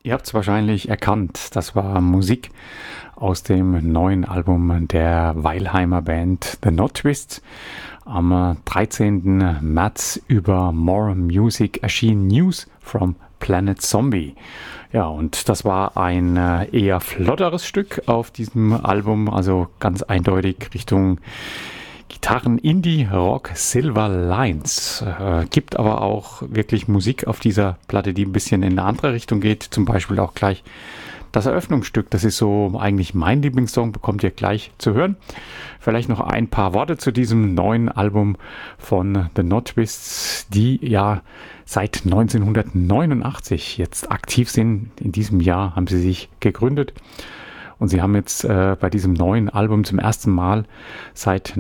Ihr habt es wahrscheinlich erkannt, das war Musik aus dem neuen Album der Weilheimer Band The Knot Twists. Am 13. März über More Music erschien News from Planet Zombie. Ja, und das war ein eher flotteres Stück auf diesem Album, also ganz eindeutig Richtung Gitarren, Indie, Rock, Silver Lines. Gibt aber auch wirklich Musik auf dieser Platte, die ein bisschen in eine andere Richtung geht. Zum Beispiel auch gleich das Eröffnungsstück. Das ist so eigentlich mein Lieblingssong, bekommt ihr gleich zu hören. Vielleicht noch ein paar Worte zu diesem neuen Album von The Knot Twists, die ja seit 1989 jetzt aktiv sind. In diesem Jahr haben sie sich gegründet. Und sie haben jetzt bei diesem neuen Album zum ersten Mal seit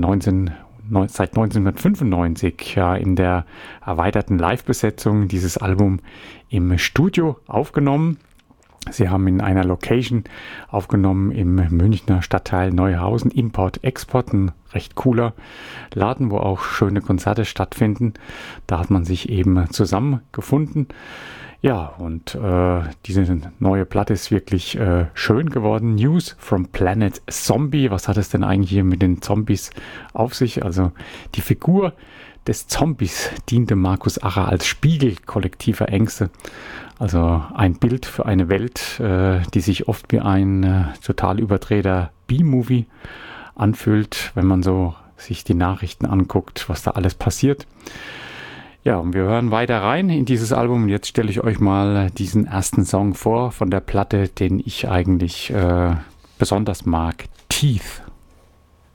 1995 ja, in der erweiterten Live-Besetzung dieses Album im Studio aufgenommen. Sie haben in einer Location aufgenommen im Münchner Stadtteil Neuhausen, Import-Export, ein recht cooler Laden, wo auch schöne Konzerte stattfinden. Da hat man sich eben zusammengefunden. Ja, und diese neue Platte ist wirklich schön geworden. News from Planet Zombie. Was hat es denn eigentlich hier mit den Zombies auf sich? Also die Figur des Zombies diente Markus Acher als Spiegel kollektiver Ängste. Also ein Bild für eine Welt, die sich oft wie ein total überdrehter B-Movie anfühlt, wenn man so sich die Nachrichten anguckt, was da alles passiert. Ja, und wir hören weiter rein in dieses Album. Jetzt stelle ich euch mal diesen ersten Song vor von der Platte, den ich eigentlich besonders mag. Teeth.